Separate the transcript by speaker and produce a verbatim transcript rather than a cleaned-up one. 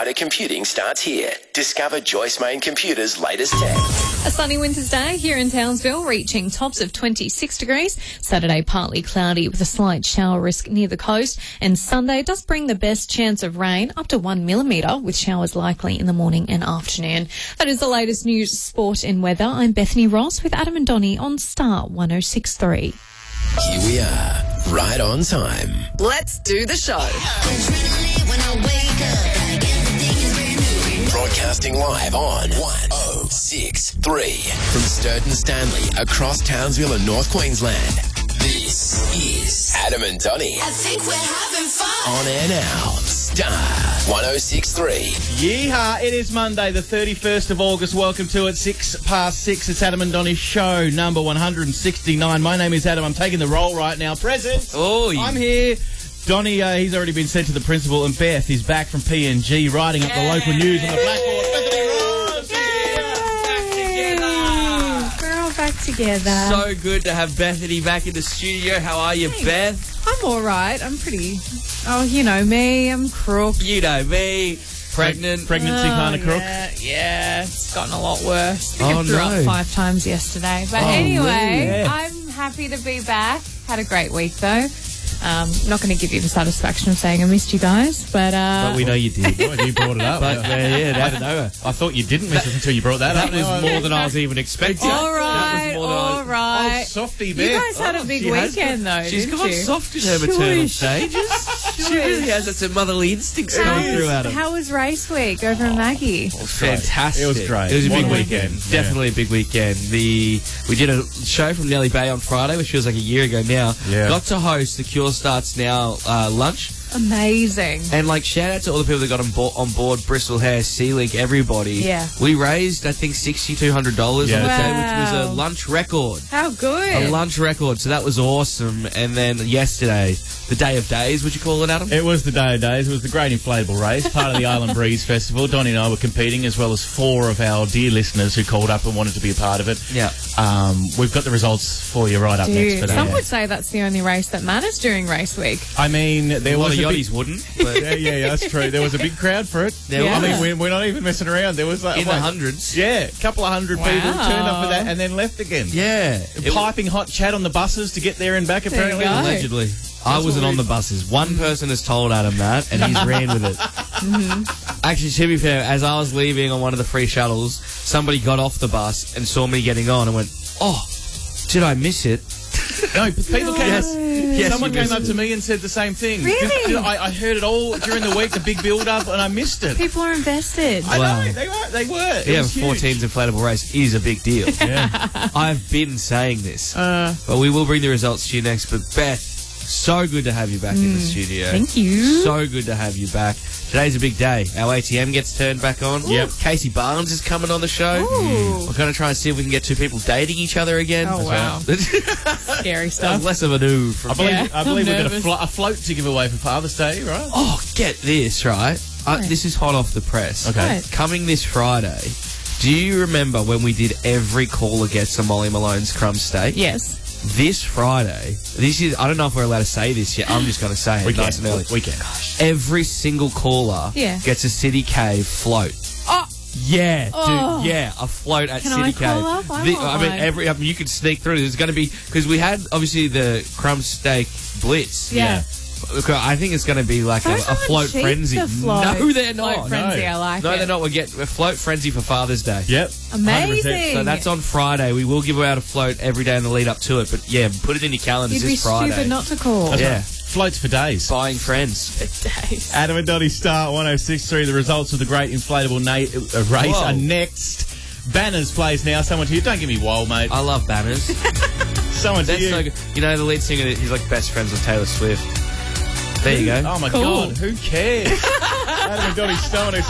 Speaker 1: Smarter computing starts here. Discover Joyce Main Computer's latest tech.
Speaker 2: A sunny winter's day here in Townsville, reaching tops of twenty-six degrees. Saturday, partly cloudy with a slight shower risk near the coast. And Sunday does bring the best chance of rain, up to one millimetre, with showers likely in the morning and afternoon. That is the latest news, sport and weather. I'm Bethany Ross with Adam and Donnie on Star one oh six point three.
Speaker 1: Here we are, right on time.
Speaker 3: Let's do the show.
Speaker 1: Broadcasting live on one oh six point three. From Sturton Stanley across Townsville and North Queensland. This is Adam and Donnie.
Speaker 4: I think we're having fun.
Speaker 1: On air now, Star one oh six point three.
Speaker 5: Yeehaw, it is Monday the thirty-first of August. Welcome to it, six past six. It's Adam and Donnie's show, number one hundred sixty-nine. My name is Adam. I'm taking the role right now. Present.
Speaker 6: Oh, yeah.
Speaker 5: I'm here. Donnie, uh, he's already been sent to the principal, and Beth is back from P N G, writing up the local news on the blackboard. Bethany Ross!
Speaker 2: Yay! We're all back together.
Speaker 6: So good to have Bethany back in the studio. How are you,
Speaker 2: Thanks.
Speaker 6: Beth?
Speaker 2: I'm all right. I'm pretty... Oh, you know me. I'm crook.
Speaker 6: You know me. Pregnant.
Speaker 5: Pregnancy
Speaker 2: Oh,
Speaker 5: kind of crook.
Speaker 2: Yeah, yeah, it's gotten a lot worse. I think
Speaker 6: Oh,
Speaker 2: I threw
Speaker 6: no.
Speaker 2: up five times yesterday. But
Speaker 5: Oh,
Speaker 2: anyway,
Speaker 5: really? Yeah.
Speaker 2: I'm happy to be back. Had a great week, though. Um, not going to give you the satisfaction of saying I missed you guys, but... Uh,
Speaker 6: But we know you did.
Speaker 5: Oh, you brought it up.
Speaker 6: But, uh, yeah,
Speaker 5: I,
Speaker 6: out of nowhere.
Speaker 5: I thought you didn't miss it until you brought that,
Speaker 6: That
Speaker 5: up.
Speaker 6: was
Speaker 5: Oh,
Speaker 6: more than I was even expecting.
Speaker 2: all
Speaker 6: That
Speaker 2: right,
Speaker 6: was more than I
Speaker 2: all
Speaker 6: was...
Speaker 2: right.
Speaker 5: Oh, softy,
Speaker 2: You
Speaker 5: Beth.
Speaker 2: guys had a
Speaker 5: Oh,
Speaker 2: big
Speaker 6: she has
Speaker 2: weekend, though,
Speaker 6: She's
Speaker 2: didn't
Speaker 6: got
Speaker 2: you?
Speaker 6: soft in her maternal
Speaker 2: Shush.
Speaker 6: stages. She really has. That's her motherly instincts coming through, Adam.
Speaker 2: How was race week over in Maggie?
Speaker 6: Fantastic.
Speaker 5: It was great.
Speaker 6: It was a
Speaker 5: What
Speaker 6: big
Speaker 5: a
Speaker 6: weekend.
Speaker 5: weekend. Yeah.
Speaker 6: Definitely a big weekend. The we did a show from Nelly Bay on Friday, which feels like a year ago now.
Speaker 5: Yeah.
Speaker 6: Got to host the Cure Starts Now uh, lunch.
Speaker 2: Amazing.
Speaker 6: And, like, shout out to all the people that got on, bo- on board, Bristol Hair, Sea-Link, everybody.
Speaker 2: Yeah.
Speaker 6: We raised, I think, six thousand two hundred dollars
Speaker 5: Yeah.
Speaker 6: on the day,
Speaker 2: Wow.
Speaker 6: which was a lunch record.
Speaker 2: How good.
Speaker 6: A lunch record, so that was awesome. And then yesterday, the Day of Days, would you call it, Adam?
Speaker 5: It was the day of days. It was the Great Inflatable Race, part of the Island Breeze Festival. Donnie and I were competing, as well as four of our dear listeners who called up and wanted to be a part of it.
Speaker 6: Yeah.
Speaker 5: Um, we've got the results for you right up next.
Speaker 2: Dude,
Speaker 5: For that.
Speaker 2: some would say that's the only race that matters during race week.
Speaker 5: I mean, there
Speaker 6: A lot
Speaker 5: was
Speaker 6: of
Speaker 5: a
Speaker 6: yachties
Speaker 5: big,
Speaker 6: wouldn't, but
Speaker 5: yeah, yeah, yeah, that's true. There was a big crowd for it.
Speaker 6: There
Speaker 2: Yeah.
Speaker 5: I mean,
Speaker 2: was.
Speaker 5: we're, we're not even messing around. There was like
Speaker 6: in the
Speaker 5: like,
Speaker 6: hundreds.
Speaker 5: yeah, a couple of hundred people
Speaker 2: Wow.
Speaker 5: turned up for that and then left again.
Speaker 6: Yeah. It-
Speaker 5: Piping hot chat on the buses to get there and back.
Speaker 2: you
Speaker 5: Apparently,
Speaker 2: go.
Speaker 6: Allegedly. I wasn't
Speaker 5: what
Speaker 6: on
Speaker 5: we-
Speaker 6: the buses. One person has told Adam that, and he's ran with it. Actually, to be fair, as I was leaving on one of the free shuttles, somebody got off the bus and saw me getting on and went, "Oh, did I miss it?"
Speaker 5: no, but people came.
Speaker 6: Yes. Yes,
Speaker 5: Someone
Speaker 6: you
Speaker 5: came
Speaker 6: missed
Speaker 5: up
Speaker 6: it.
Speaker 5: to me and said the same thing.
Speaker 2: Really?
Speaker 5: I, I heard it all during the week, the big build-up, and I missed it.
Speaker 2: People are invested.
Speaker 5: I
Speaker 6: Wow.
Speaker 5: know, they were. They were. It
Speaker 6: Yeah,
Speaker 5: was huge.
Speaker 6: fourteen's inflatable race is a big deal.
Speaker 5: Yeah.
Speaker 6: I've been saying this,
Speaker 5: Uh,
Speaker 6: but we will bring the results to you next. But Beth, so good to have you back in the studio.
Speaker 2: Thank you.
Speaker 6: So good to have you back. Today's a big day. Our A T M gets turned back on.
Speaker 5: Yep.
Speaker 6: Casey Barnes is coming on the show.
Speaker 2: Ooh.
Speaker 6: We're going to try and see if we can get two people dating each other again.
Speaker 2: Oh, wow. Scary
Speaker 6: That
Speaker 2: stuff.
Speaker 6: was less of a do from
Speaker 5: I believe.
Speaker 2: Yeah,
Speaker 5: I believe
Speaker 2: I'm
Speaker 5: we've got a,
Speaker 2: nervous.
Speaker 5: flo- a float to give away for Father's Day, right?
Speaker 6: Oh, get this, right? Uh,
Speaker 2: Right.
Speaker 6: this is hot off the press.
Speaker 5: Okay.
Speaker 2: Right.
Speaker 6: Coming this Friday, do you remember when we did every caller gets a Molly Malone's crumb steak?
Speaker 2: Yes.
Speaker 6: This Friday, this is, I don't know if we're allowed to say this yet. I'm just going to say it
Speaker 5: We
Speaker 6: nice
Speaker 5: can.
Speaker 6: and early.
Speaker 5: We can.
Speaker 6: Every single caller
Speaker 2: Yeah.
Speaker 6: gets a City Cave float.
Speaker 2: Oh,
Speaker 6: Yeah,
Speaker 2: Oh.
Speaker 6: dude, yeah, a float at
Speaker 2: Can
Speaker 6: City
Speaker 2: I
Speaker 6: Cave.
Speaker 2: call up? I
Speaker 6: The-
Speaker 2: want
Speaker 6: I mean,
Speaker 2: one.
Speaker 6: every, I mean, you could sneak through. There's going to be, because we had, obviously, the crumb steak blitz.
Speaker 2: yeah.
Speaker 6: Look, I think it's going to be like a,
Speaker 2: Those
Speaker 6: a
Speaker 2: aren't
Speaker 6: float
Speaker 2: cheap,
Speaker 6: frenzy.
Speaker 2: the float.
Speaker 6: No, they're not.
Speaker 2: Float frenzy,
Speaker 5: No.
Speaker 2: I like
Speaker 6: No,
Speaker 2: it.
Speaker 6: they're not. We'll get a float frenzy for Father's Day.
Speaker 5: Yep.
Speaker 2: Amazing.
Speaker 5: one hundred percent.
Speaker 6: So that's on Friday. We will give out a float every day in the lead up to it. But yeah, put it in your calendars
Speaker 2: You'd be
Speaker 6: this Friday.
Speaker 2: stupid not to call.
Speaker 6: Yeah,
Speaker 5: Floats for days.
Speaker 6: buying friends.
Speaker 2: Days.
Speaker 5: Adam and Donnie Star one oh six point three. The results of the Great Inflatable na- uh, Race
Speaker 6: Whoa.
Speaker 5: are next. Banners plays now. Someone to you. Don't give me wild, mate.
Speaker 6: I love banners.
Speaker 5: Someone to
Speaker 6: That's
Speaker 5: you.
Speaker 6: so good. You know the lead singer. He's like best friends with Taylor Swift. There you go.
Speaker 5: Oh my
Speaker 2: Cool.
Speaker 5: God, who cares? Adam and Donnie Star one oh six.